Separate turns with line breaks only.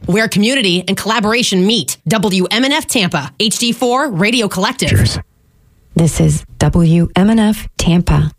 where community and collaboration meet. WMNF Tampa, HD4 Radio Collective.
Cheers.
This is WMNF Tampa.